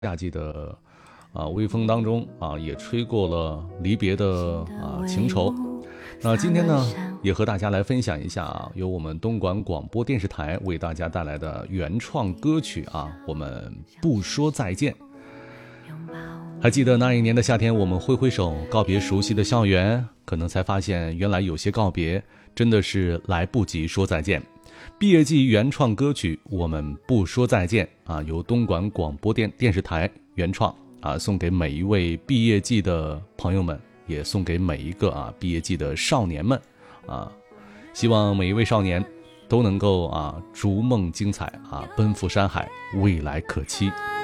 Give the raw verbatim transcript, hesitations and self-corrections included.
夏季的啊微风当中啊，也吹过了离别的啊情愁。那今天呢，也和大家来分享一下啊，由我们东莞广播电视台为大家带来的原创歌曲啊，我们不说再见。还记得那一年的夏天，我们挥挥手告别熟悉的校园，可能才发现原来有些告别真的是来不及说再见。毕业季原创歌曲我们不说再见啊，由东莞广播电电视台原创啊，送给每一位毕业季的朋友们，也送给每一个啊毕业季的少年们啊，希望每一位少年都能够啊逐梦精彩啊，奔赴山海，未来可期。